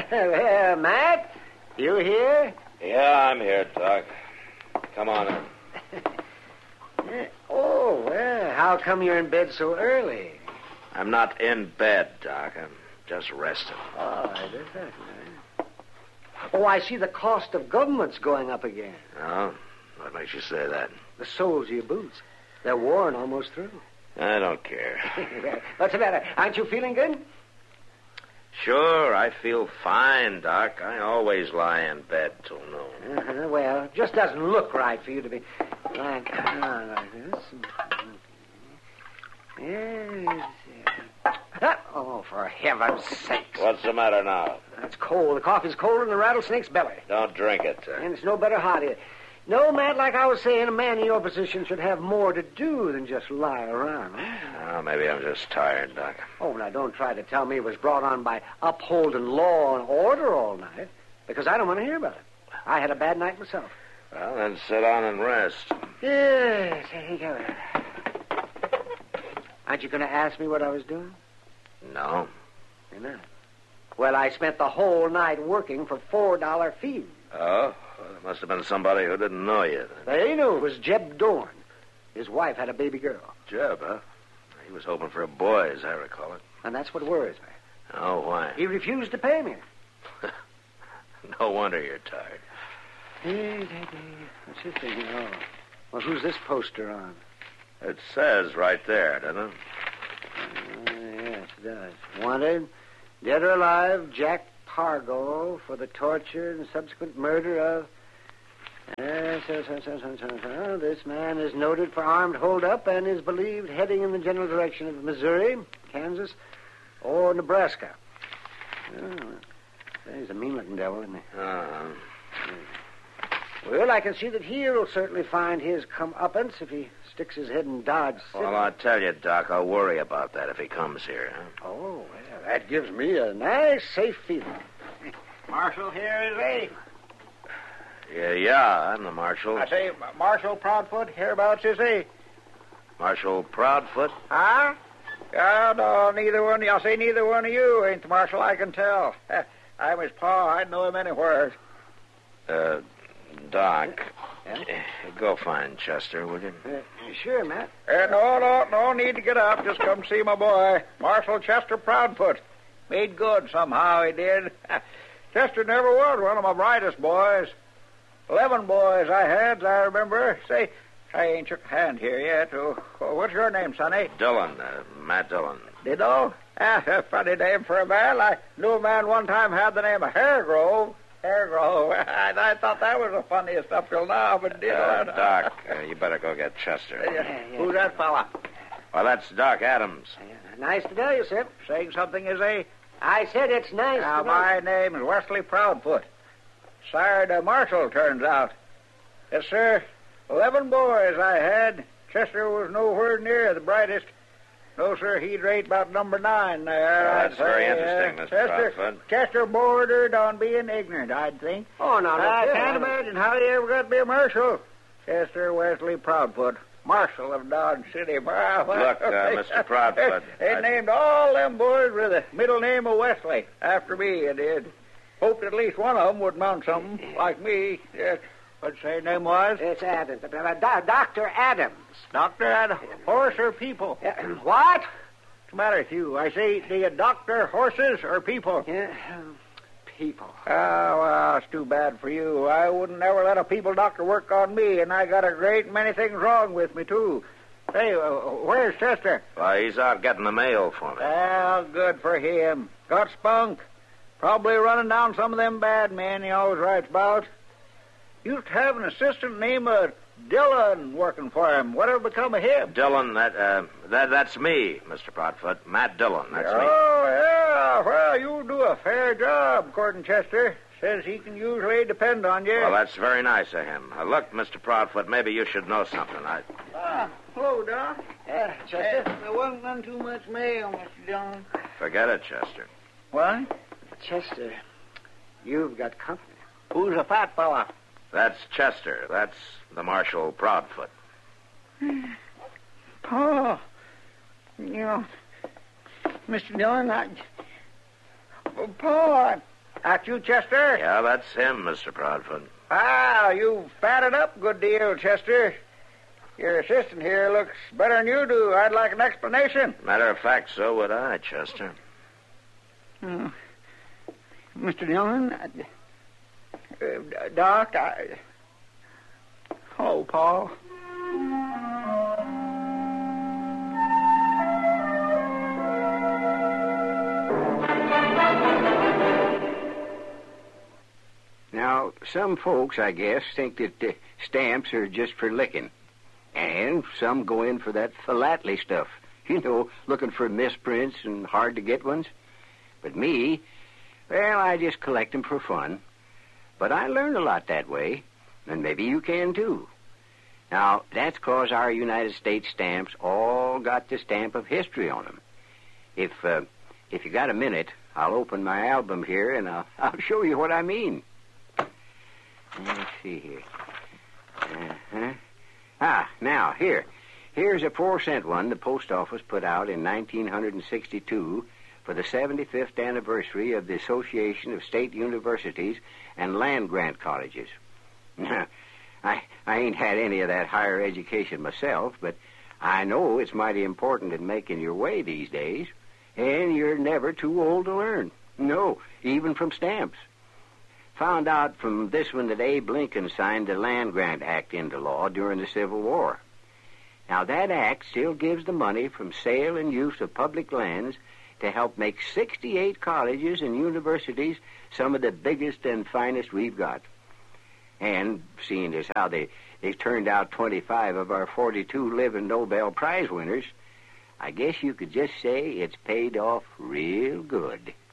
Well, Matt, you here? Yeah, I'm here, Doc. Come on in. Oh, well, how come you're in bed so early? I'm not in bed, Doc. I'm just resting. Oh, is that right? Oh, I see the cost of government's going up again. Oh? What makes you say that? The soles of your boots. They're worn almost through. I don't care. What's the matter? Aren't you feeling good? Sure, I feel fine, Doc. I always lie in bed till noon. Well, it just doesn't look right for you to be lying down like this. Yes. Oh, for heaven's sakes. What's the matter now? It's cold. The coffee's colder than the rattlesnake's belly. Don't drink it. And it's no better hot here. No, Matt, like I was saying, a man in your position should have more to do than just lie around. Oh, maybe I'm just tired, Doc. Oh, now don't try to tell me it was brought on by upholding law and order all night, because I don't want to hear about it. I had a bad night myself. Well, then sit down and rest. Yes, I think I will. Aren't you going to ask me what I was doing? No. You're not. Well, I spent the whole night working for $4 fees. Oh? Well, there must have been somebody who didn't know you. They knew it was Jeb Dorn. His wife had a baby girl. Jeb, huh? He was hoping for a boy, as I recall it. And that's what worries me. Oh, why? He refused to pay me. No wonder you're tired. What's this thing? Oh. Well, who's this poster on? It says right there, doesn't it? Yes, it does. Wanted, dead or alive, Jack Pargo for the torture and subsequent murder of... This man is noted for armed hold-up and is believed heading in the general direction of Missouri, Kansas, or Nebraska. Oh, he's a mean-looking devil, isn't he? Well, I can see that he'll certainly find his comeuppance if he sticks his head in Dodge City. Well, I'll tell you, Doc, I'll worry about that if he comes here. Huh? Oh, well, that gives me a nice, safe feeling. Marshal here, is he? Yeah, I'm the marshal. I say, Marshal Proudfoot, hereabouts, is he? Marshal Proudfoot? Huh? No, neither one. I'll say neither one of you ain't the marshal, I can tell. I'm his pa. I'd know him anywhere. Doc, go find Chester, will you? Sure, Matt. No need to get up. Just come see my boy, Marshal Chester Proudfoot. Made good somehow, he did. Chester never was one of my brightest boys. 11 boys I had, I remember. Say, I ain't shook a hand here yet. What's your name, sonny? Dillon, Matt Dillon. Ditto? A funny name for a man. I knew a man one time had the name of Hairgrove. Hairgrove. I thought that was the funniest up till now, but ditto. Doc, you better go get Chester. Who's that fella? Well, that's Doc Adams. Nice to know you, sir. Saying something, is he? I said it's nice to know. My name is Wesley Proudfoot. Sired a marshal, turns out. Yes, sir. 11 boys I had. Chester was nowhere near the brightest. No, sir, he'd rate about number 9 there. That's very interesting, Mr. Proudfoot. Chester bordered on being ignorant, I'd think. Oh, no, I can't imagine how he ever got to be a marshal. Chester Wesley Proudfoot, Marshal of Dodge City. Look, Mr. Proudfoot. They named all them boys with the middle name of Wesley. After me, it did. Hoped at least one of them would mount something like me. What'd you say his name was? It's Adams. Dr. Adams. Doctor Adams. Horse or people? What? What's the matter with you? I say, do you doctor horses or people? People. Oh, well, it's too bad for you. I wouldn't ever let a people doctor work on me, and I got a great many things wrong with me, too. Hey, where's Chester? Well, he's out getting the mail for me. Well, good for him. Got spunk. Probably running down some of them bad men he always writes about. Used to have an assistant named Dillon working for him. Whatever become of him? Dillon, that's me, Mr. Proudfoot. Matt Dillon, that's me. Oh, yeah. Well, you do a fair job, according to Chester. Says he can usually depend on you. Well, that's very nice of him. Look, Mr. Proudfoot, maybe you should know something. Hello, Doc. Chester? There wasn't none too much mail, Mr. Dillon. Forget it, Chester. What? Chester, you've got company. Who's the fat fella? That's Chester. That's the Marshal Proudfoot. Pa, Mr. Dillon, Pa, That you, Chester? Yeah, that's him, Mr. Proudfoot. Ah, you've fatted up a good deal, Chester. Your assistant here looks better than you do. I'd like an explanation. Matter of fact, so would I, Chester. Mr. Dillon, Doc, hello, Paul. Now, some folks, I guess, think that stamps are just for licking. And some go in for that philately stuff. You know, looking for misprints and hard-to-get ones. But me, well, I just collect them for fun. But I learned a lot that way, and maybe you can, too. Now, that's 'cause our United States stamps all got the stamp of history on them. If you got a minute, I'll open my album here, and I'll show you what I mean. Let's see here. Now, here's a 4-cent one the post office put out in 1962 for the 75th anniversary of the Association of State Universities and Land-Grant Colleges. I ain't had any of that higher education myself, but I know it's mighty important in making your way these days, and you're never too old to learn. No, even from stamps. Found out from this one that Abe Lincoln signed the Land Grant Act into law during the Civil War. Now, that act still gives the money from sale and use of public lands to help make 68 colleges and universities some of the biggest and finest we've got. And seeing as how they've turned out 25 of our 42 living Nobel Prize winners, I guess you could just say it's paid off real good.